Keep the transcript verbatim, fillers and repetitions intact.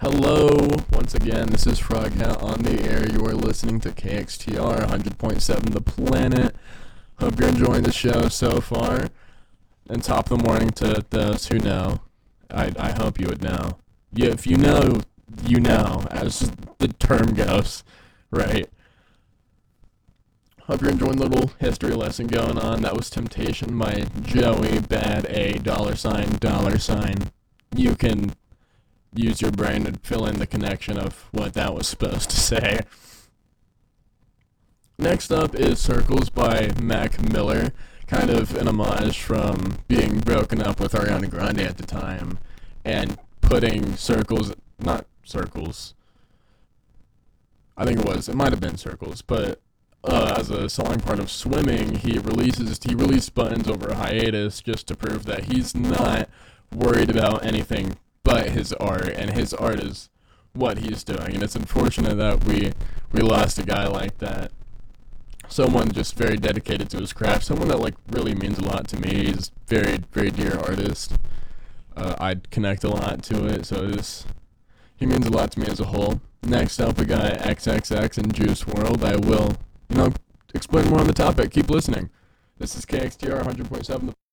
Hello, once again, this is Froghat on the air. You are listening to K X T R one hundred point seven The Planet. Hope you're enjoying the show so far. And top of the morning to those who know. I, I hope you would know. Yeah, if you know, you know, as the term goes, right? Hope you're enjoying the little history lesson going on. That was Temptation by Joey Bad A dollar sign dollar sign. You can use your brain to fill in the connection of what that was supposed to say. Next up is Circles by Mac Miller, kind of an homage from being broken up with Ariana Grande at the time, and putting Circles, not Circles, I think it was, it might have been Circles, but uh, as a selling part of Swimming, he releases, he released Buttons over a hiatus just to prove that he's not worried about anything but his art, and his art is what he's doing, and it's unfortunate that we we lost a guy like that. Someone just very dedicated to his craft, someone that like really means a lot to me. He's very, very dear artist. Uh, I'd connect a lot to it, so this, he means a lot to me as a whole. Next up, we got X X X and Juice world. I will, you know, explain more on the topic. Keep listening. This is K X T R one hundred point seven.